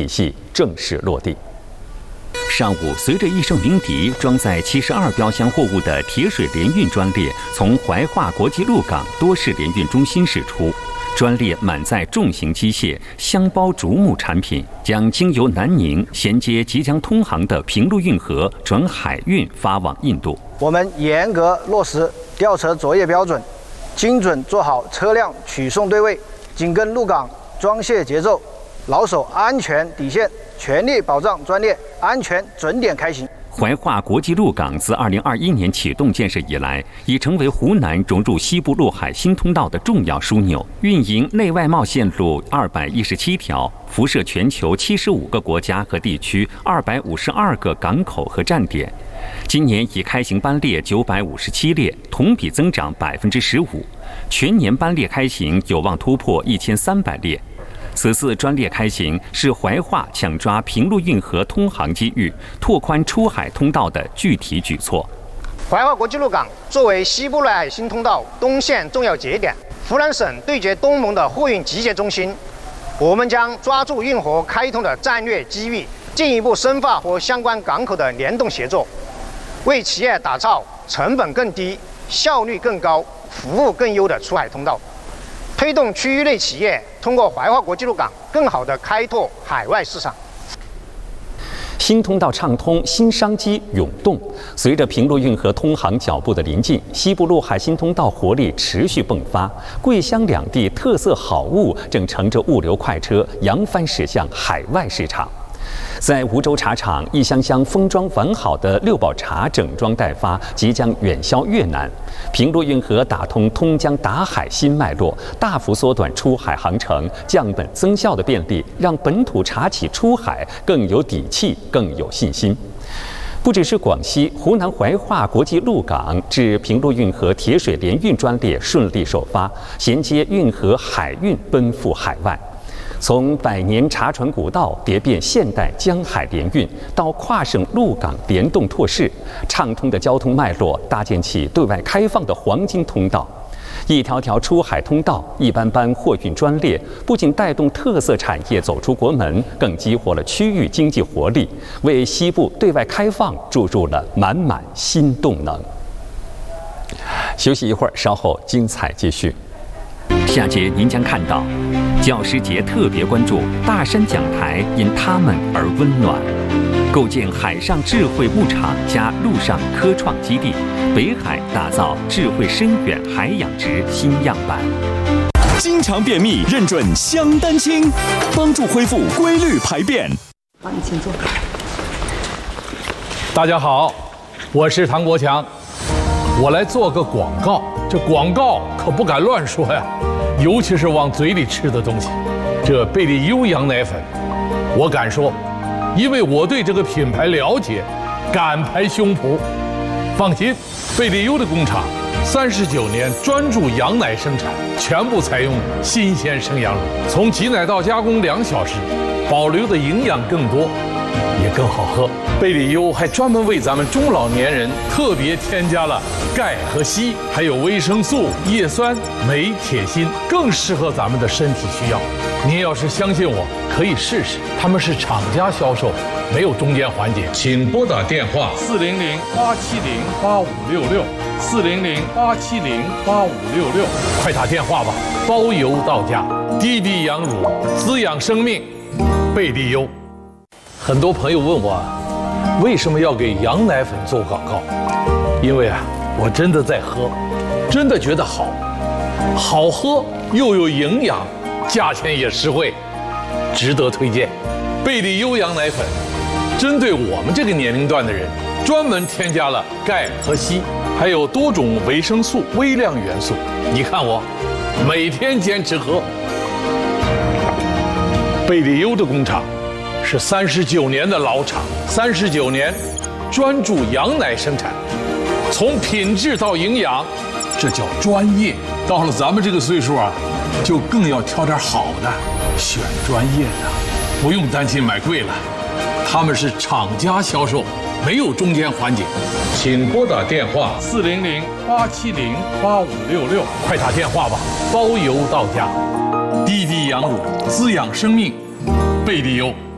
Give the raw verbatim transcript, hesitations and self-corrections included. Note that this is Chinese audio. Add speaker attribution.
Speaker 1: 体系正式落地。
Speaker 2: 上午，随着一声鸣笛，装载七十二标箱货物的铁水联运专列从怀化国际陆港多式联运中心驶出。专列满载重型机械、箱包竹木产品，将经由南宁衔接即将通航的平陆运河转海运发往印度。
Speaker 3: 我们严格落实吊车作业标准，精准做好车辆取送对位，紧跟陆港装卸节奏，牢守安全底线，全力保障专列安全准点开行。
Speaker 2: 怀化国际陆港自二零二一年启动建设以来，已成为湖南融入西部陆海新通道的重要枢纽，运营内外贸线路二百一十七条，辐射全球七十五个国家和地区二百五十二个港口和站点。今年已开行班列九百五十七列，同比增长百分之十五，全年班列开行有望突破一千三百列。此次专列开行是怀化抢抓平陆运河通航机遇、拓宽出海通道的具体举措。
Speaker 4: 怀化国际陆港作为西部陆海新通道东线重要节点，湖南省对接东盟的货运集结中心，我们将抓住运河开通的战略机遇，进一步深化和相关港口的联动协作，为企业打造成本更低、效率更高、服务更优的出海通道。推动区域内企业通过怀化国际陆港更好地开拓海外市场。
Speaker 1: 新通道畅通，新商机涌动。随着平陆运河通航脚步的临近，西部陆海新通道活力持续迸发。桂湘两地特色好物正乘着物流快车扬帆驶向海外市场。在梧州茶厂，一箱箱封装完好的六宝茶整装待发，即将远销越南。平陆运河打通通江达海新脉络，大幅缩短出海航程，降本增效的便利，让本土茶企出海更有底气，更有信心。不只是广西、湖南怀化国际陆港至平陆运河铁水联运专列顺利首发，衔接运河海运奔赴海外。从百年茶船古道蝶变现代江海联运，到跨省陆港联动拓市，畅通的交通脉络搭建起对外开放的黄金通道。一条条出海通道，一班班货运专列，不仅带动特色产业走出国门，更激活了区域经济活力，为西部对外开放注入了满满新动能。休息一会儿，稍后精彩继续。
Speaker 2: 下节您将看到，教师节特别关注大山讲台因他们而温暖，构建海上智慧牧场加陆上科创基地，北海打造智慧深远海养殖新样板。
Speaker 5: 经常便秘认准香丹清，帮助恢复规律排便。
Speaker 6: 好，你请坐。
Speaker 7: 大家好，我是唐国强，我来做个广告。这广告可不敢乱说呀，尤其是往嘴里吃的东西。这贝利优羊奶粉，我敢说，因为我对这个品牌了解，敢拍胸脯。放心，贝利优的工厂三十九年专注羊奶生产，全部采用新鲜生羊乳，从挤奶到加工两小时，保留的营养更多，也更好喝。贝利优还专门为咱们中老年人特别添加了钙和硒，还有维生素、叶酸、镁、铁、锌，更适合咱们的身体需要。您要是相信我，可以试试。他们是厂家销售，没有中间环节。请拨打电话四零零八七零八五六六四零零八七零八五六六，快打电话吧，包邮到家。滴滴羊乳，滋养生命，贝利优。很多朋友问我，为什么要给羊奶粉做广告？因为啊，我真的在喝，真的觉得好，好喝又有营养，价钱也实惠，值得推荐。贝利优羊奶粉，针对我们这个年龄段的人，专门添加了钙和硒，还有多种维生素、微量元素。你看我，每天坚持喝。贝利优的工厂是三十九年的老厂，三十九年专注羊奶生产，从品质到营养，这叫专业。到了咱们这个岁数啊，就更要挑点好的，选专业的，不用担心买贵了。他们是厂家销售，没有中间环节。请拨打电话四零零八七零八五六六，快打电话吧，包邮到家。滴滴羊乳，滋养生命，贝利优。